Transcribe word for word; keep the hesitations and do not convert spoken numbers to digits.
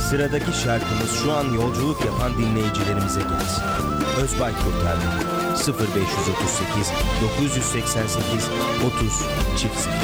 Sıradaki şarkımız şu an yolculuk yapan dinleyicilerimize gelsin. Özbay Kurtar sıfır beş otuz sekiz dokuz seksen sekiz otuz çift sıfır.